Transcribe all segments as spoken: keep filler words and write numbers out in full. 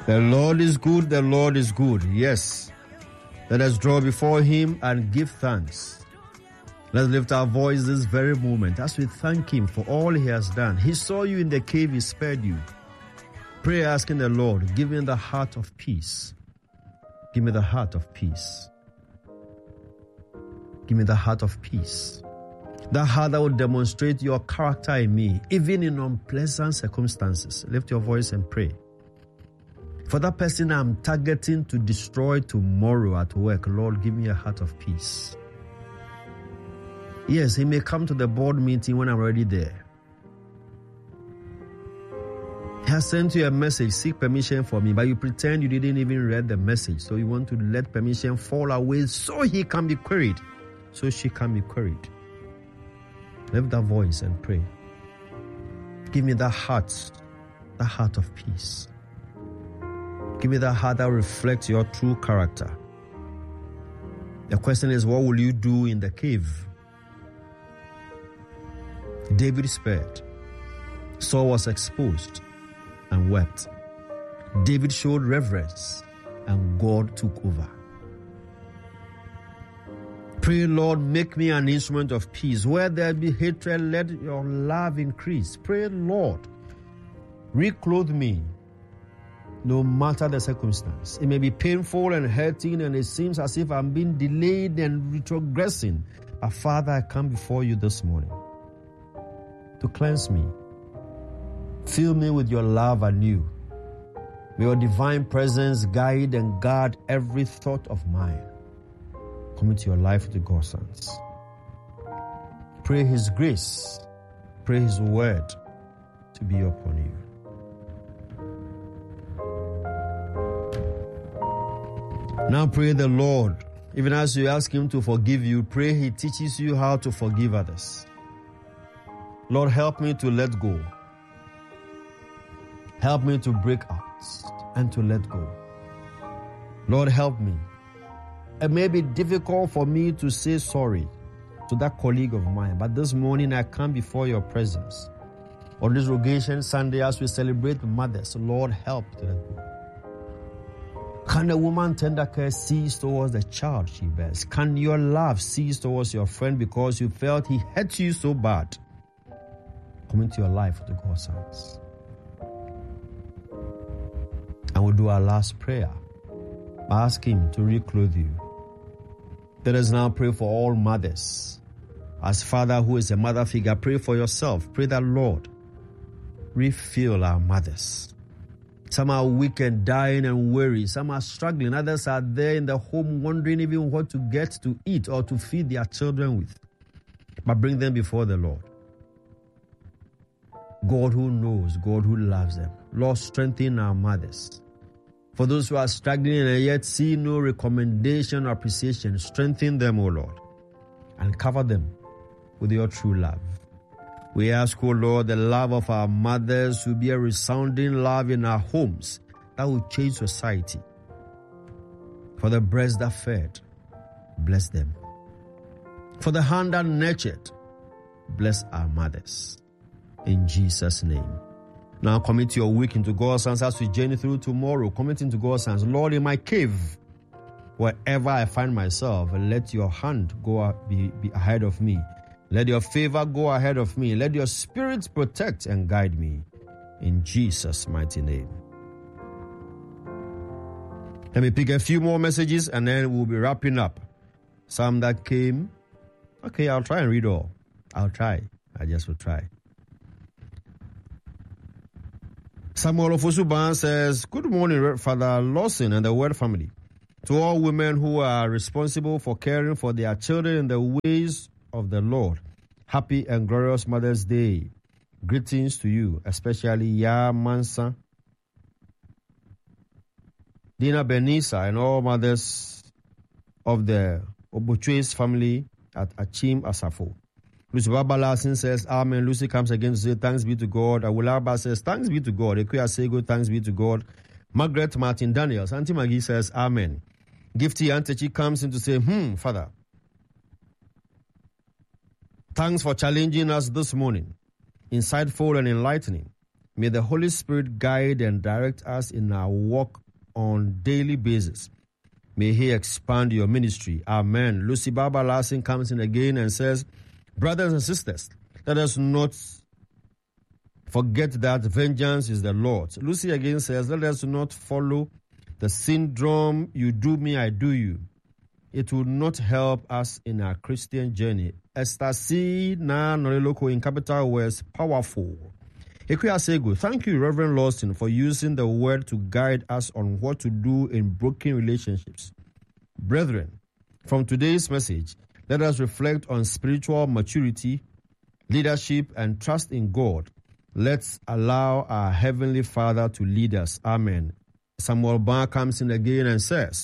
The Lord is good, the Lord is good. Yes. Let us draw before him and give thanks. Let's lift our voice this very moment as we thank him for all he has done. He saw you in the cave, he spared you. Pray asking the Lord, give me the heart of peace. Give me the heart of peace. Give me the heart of peace. That heart that will demonstrate your character in me, even in unpleasant circumstances. Lift your voice and pray. For that person I'm targeting to destroy tomorrow at work, Lord, give me a heart of peace. Yes, he may come to the board meeting when I'm already there. He has sent you a message, seek permission for me, but you pretend you didn't even read the message. So you want to let permission fall away so he can be queried, so she can be queried. Lift that voice and pray. Give me that heart, that heart of peace. Give me that heart that reflects your true character. The question is, what will you do in the cave? David spared. Saul was exposed and wept. David showed reverence and God took over. Pray, Lord, make me an instrument of peace. Where there be hatred, let your love increase. Pray, Lord, reclothe me no matter the circumstance. It may be painful and hurting and it seems as if I'm being delayed and retrogressing. But Father, I come before you this morning to cleanse me. Fill me with your love anew. May your divine presence guide and guard every thought of mine. Commit your life to God's hands. Pray his grace, pray his word to be upon you. Now pray the Lord, even as you ask him to forgive you, pray he teaches you how to forgive others. Lord, help me to let go. Help me to break out and to let go. Lord, help me. It may be difficult for me to say sorry to that colleague of mine, but this morning I come before your presence. On this occasion, Sunday, as we celebrate mothers, Lord, help to let go. Can a woman tender care cease towards the child she bears? Can your love cease towards your friend because you felt he hurt you so bad? Commit your life to God's hands. And we'll do our last prayer. Ask him to reclothe you. Let us now pray for all mothers. As Father who is a mother figure, pray for yourself. Pray that, Lord, refill our mothers. Some are weak and dying and weary. Some are struggling. Others are there in the home wondering even what to get to eat or to feed their children with. But bring them before the Lord. God who knows, God who loves them. Lord, strengthen our mothers. For those who are struggling and yet see no recommendation or appreciation, strengthen them, O Lord, and cover them with your true love. We ask, O Lord, the love of our mothers will be a resounding love in our homes that will change society. For the breast that fed, bless them. For the hand that nurtured, bless our mothers. In Jesus' name. Now commit your week into God's hands as we journey through tomorrow. Commit into God's hands. Lord, in my cave, wherever I find myself, let your hand go be, be ahead of me. Let your favor go ahead of me. Let your spirit protect and guide me. In Jesus' mighty name. Let me pick a few more messages and then we'll be wrapping up. Some that came. Okay, I'll try and read all. I'll try. I just will try. Samuel Ofosuban says, good morning, Father Lawson and the Word family. To all women who are responsible for caring for their children in the ways of the Lord, happy and glorious Mother's Day. Greetings to you, especially Ya Mansa, Dina Benisa, and all mothers of the Obuchwe's family at Achim Asafo. Lucy Babalasin says, Amen. Lucy comes again to say, thanks be to God. Awulaba says, thanks be to God. Ekuya Sego, thanks be to God. Margaret Martin Daniels. Auntie Maggie says, Amen. Gifty Antechi comes in to say, hmm, Father, thanks for challenging us this morning. Insightful and enlightening. May the Holy Spirit guide and direct us in our walk on daily basis. May He expand your ministry. Amen. Lucy Baba Larson comes in again and says, brothers and sisters, let us not forget that vengeance is the Lord's. Lucy again says, let us not follow the syndrome, you do me, I do you. It will not help us in our Christian journey. Esther C. Na Noreloko in capital words, powerful. Ekuya Segu, thank you, Reverend Lawson, for using the word to guide us on what to do in broken relationships. Brethren, from today's message, let us reflect on spiritual maturity, leadership, and trust in God. Let's allow our Heavenly Father to lead us. Amen. Samuel Barr comes in again and says,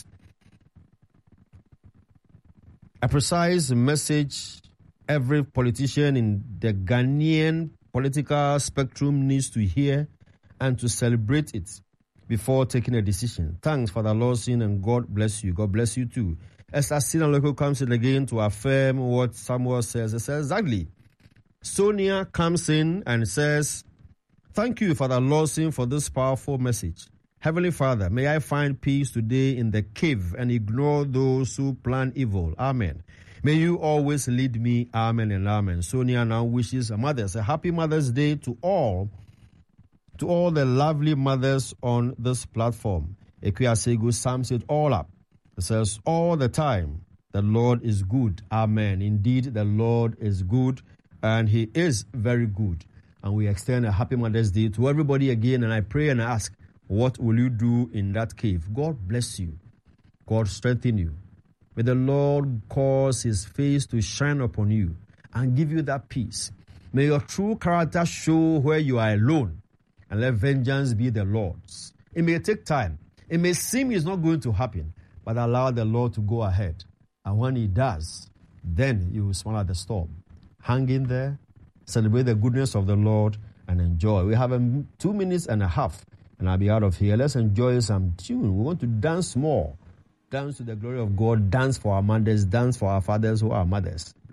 a precise message every politician in the Ghanaian political spectrum needs to hear and to celebrate it before taking a decision. Thanks, Father Lawson, and God bless you. God bless you too. Esther Sinaloko comes in again to affirm what Samuel says. It says, exactly. Sonia comes in and says, thank you, Father Lawson, for this powerful message. Heavenly Father, may I find peace today in the cave and ignore those who plan evil. Amen. May you always lead me. Amen and amen. Sonia now wishes her mothers a happy Mother's Day to all, to all the lovely mothers on this platform. Ekuya Segu sums it all up. It says, all the time, the Lord is good. Amen. Indeed, the Lord is good, and He is very good. And we extend a happy Mother's Day to everybody again, and I pray and ask, what will you do in that cave? God bless you. God strengthen you. May the Lord cause His face to shine upon you and give you that peace. May your true character show where you are alone, and let vengeance be the Lord's. It may take time. It may seem it's not going to happen, but allow the Lord to go ahead. And when He does, then you will smile at the storm. Hang in there, celebrate the goodness of the Lord, and enjoy. We have a two minutes and a half, and I'll be out of here. Let's enjoy some tune. We want to dance more. Dance to the glory of God. Dance for our mothers. Dance for our fathers who are mothers.